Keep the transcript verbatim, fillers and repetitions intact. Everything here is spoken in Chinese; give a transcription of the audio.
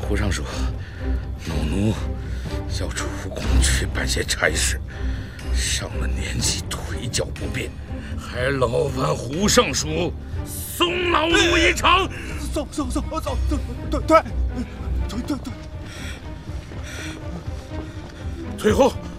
胡尚书，老奴要出宫去办些差事，上了年纪，腿脚不便，还劳烦胡尚书送老奴一程。 送送送送，对对对对对对。 退后。